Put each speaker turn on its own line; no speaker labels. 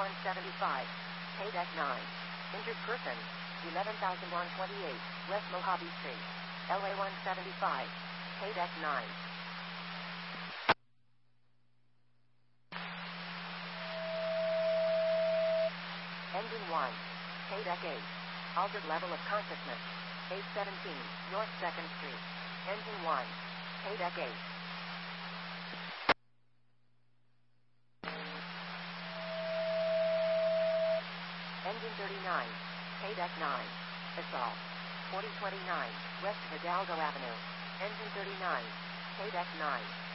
175, Paydeck 9. Injured person, 11,128, West Mojave Street, LA 175, Paydeck 9. Engine 1, Paydeck 8, altered level of consciousness, 817, North 2nd Street. Engine 1, Paydeck 8. Engine 39, Paydeck 9, assault, 4029, West Hidalgo Avenue. Engine 39, Paydeck 9.